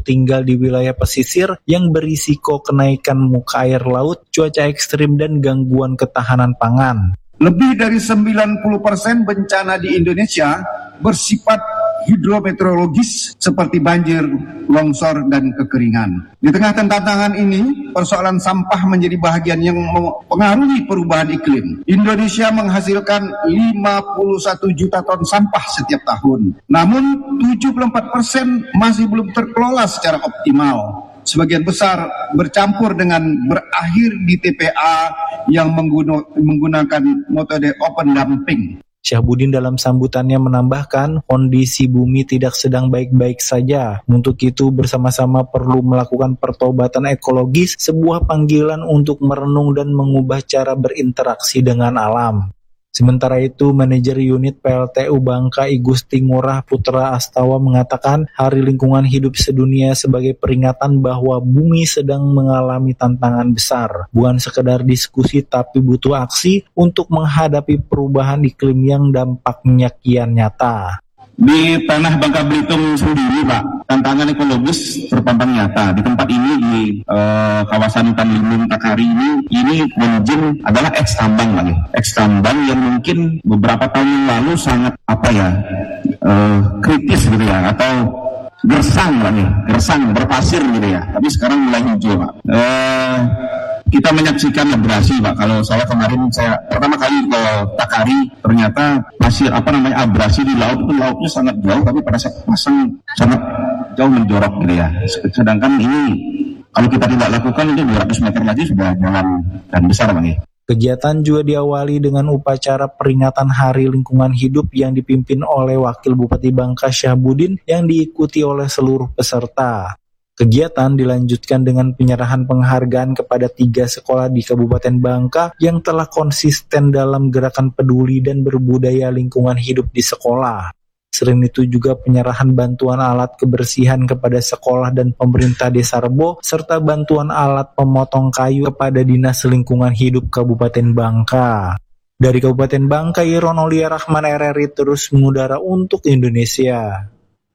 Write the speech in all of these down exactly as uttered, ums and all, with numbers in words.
untuk tinggal di wilayah pesisir yang berisiko kenaikan muka air laut, cuaca ekstrim, dan gangguan ketahanan pangan. Lebih dari sembilan puluh persen bencana di Indonesia bersifat hidrometeorologis seperti banjir, longsor, dan kekeringan. Di tengah tantangan ini, persoalan sampah menjadi bahagian yang mempengaruhi perubahan iklim. Indonesia menghasilkan lima puluh satu juta ton sampah setiap tahun. Namun, tujuh puluh empat persen masih belum terkelola secara optimal. Sebagian besar bercampur dengan berakhir di T P A yang menggunakan metode open dumping. Syahbudin dalam sambutannya menambahkan kondisi bumi tidak sedang baik-baik saja. Untuk itu bersama-sama perlu melakukan pertobatan ekologis, sebuah panggilan untuk merenung dan mengubah cara berinteraksi dengan alam. Sementara itu, manajer unit P L T U Bangka I Gusti Ngurah Putra Astawa mengatakan Hari Lingkungan Hidup Sedunia sebagai peringatan bahwa bumi sedang mengalami tantangan besar. Bukan sekedar diskusi tapi butuh aksi untuk menghadapi perubahan iklim yang dampaknya kian nyata. Di tanah Bangka Belitung sendiri, Pak, tantangan ekologis terpampang nyata. Di tempat ini, di uh, kawasan hutan lindung Takari ini, ini manajemen adalah eks tambang, Pak. Eks tambang yang mungkin beberapa tahun yang lalu sangat apa ya uh, kritis gitu ya, atau gersang, Pak, nih, gersang berpasir gitu ya. Tapi sekarang mulai hijau, Pak. Uh, Kita menyaksikan abrasi, Pak. Kalau saya kemarin saya pertama kali ke Takari, ternyata pasir apa namanya abrasi di laut itu lautnya sangat jauh, tapi pada saat pasang sangat jauh menjorok gitu ya. Sedangkan ini kalau kita tidak lakukan itu dua ratus meter lagi sudah jalan dan besar, Pak. Kegiatan juga diawali dengan upacara peringatan Hari Lingkungan Hidup yang dipimpin oleh Wakil Bupati Bangka Syahbudin yang diikuti oleh seluruh peserta. Kegiatan dilanjutkan dengan penyerahan penghargaan kepada tiga sekolah di Kabupaten Bangka yang telah konsisten dalam gerakan peduli dan berbudaya lingkungan hidup di sekolah. Selain itu juga penyerahan bantuan alat kebersihan kepada sekolah dan pemerintah Desa Rebo, serta bantuan alat pemotong kayu kepada Dinas Lingkungan Hidup Kabupaten Bangka. Dari Kabupaten Bangka, Iron Aulia Rahman R R I terus mengudara untuk Indonesia.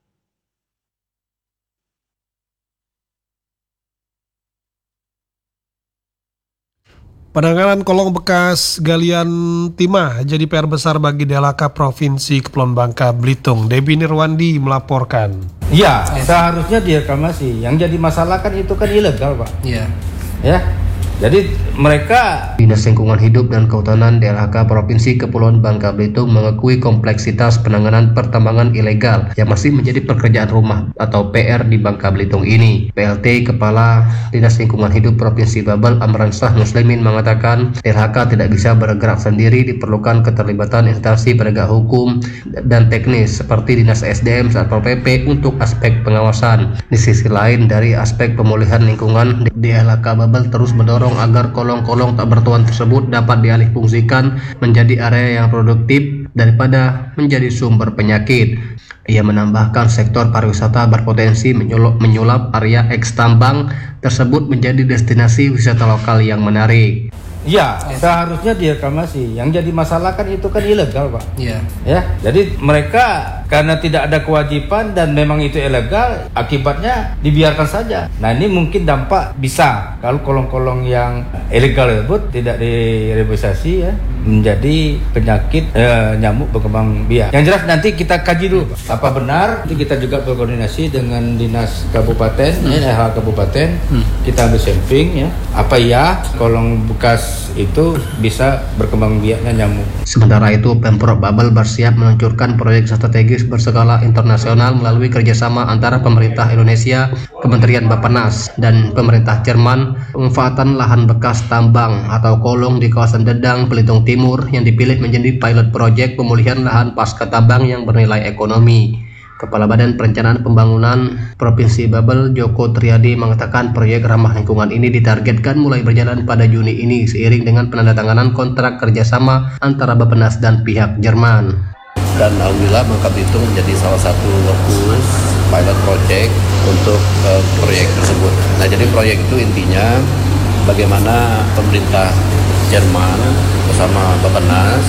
Penanganan kolong bekas galian timah jadi P R besar bagi D L H K Provinsi Kepulauan Bangka Belitung. Debbie Nirwandi melaporkan. Ya, seharusnya direklamasi. Yang jadi masalah kan itu kan ilegal, Pak. Iya. Ya. Jadi mereka Dinas Lingkungan Hidup dan Kehutanan D L H K Provinsi Kepulauan Bangka Belitung mengakui kompleksitas penanganan pertambangan ilegal yang masih menjadi pekerjaan rumah atau P R di Bangka Belitung ini. P L T Kepala Dinas Lingkungan Hidup Provinsi Babel Amransyah Muslimin mengatakan D L H K tidak bisa bergerak sendiri, diperlukan keterlibatan instansi penegak hukum dan teknis seperti Dinas S D M Satpol P P untuk aspek pengawasan. Di sisi lain, dari aspek pemulihan lingkungan, D L H K Babel terus mendorong agar kolong-kolong tak bertuan tersebut dapat dialihfungsikan menjadi area yang produktif daripada menjadi sumber penyakit. Ia menambahkan sektor pariwisata berpotensi menyulap, menyulap area eks tambang tersebut menjadi destinasi wisata lokal yang menarik. Ya, seharusnya direklamasi. Yang jadi masalah kan itu kan ilegal, Pak. Iya. Ya, jadi mereka karena tidak ada kewajiban dan memang itu ilegal, akibatnya dibiarkan saja. Nah, ini mungkin dampak bisa kalau kolong-kolong yang ilegal tersebut tidak direvitalisasi ya, menjadi penyakit eh, nyamuk berkembang biak. Yang jelas nanti kita kaji dulu, Pak. Apa benar? Nanti kita juga berkoordinasi dengan dinas kabupaten, hmm. ya, H kabupaten, hmm. kita ambil sampling ya. Apa ya kolong bekas itu bisa berkembang biaknya nyamuk. Sementara itu, Pemprov Babel bersiap meluncurkan proyek strategis berskala internasional melalui kerjasama antara pemerintah Indonesia, Kementerian Bappenas, dan pemerintah Jerman. Pemanfaatan lahan bekas tambang atau kolong di kawasan Dedang, Belitung Timur yang dipilih menjadi pilot proyek pemulihan lahan pasca tambang yang bernilai ekonomi. Kepala Badan Perencanaan Pembangunan Provinsi Babel, Joko Triadi, mengatakan proyek ramah lingkungan ini ditargetkan mulai berjalan pada Juni ini seiring dengan penandatanganan kontrak kerjasama antara Bappenas dan pihak Jerman. Dan alhamdulillah Bangka Belitung menjadi salah satu fokus pilot project untuk uh, proyek tersebut. Nah, jadi proyek itu intinya bagaimana pemerintah Jerman bersama Bappenas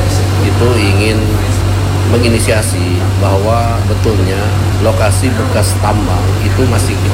itu ingin menginisiasi bahwa betulnya lokasi bekas tambang itu masih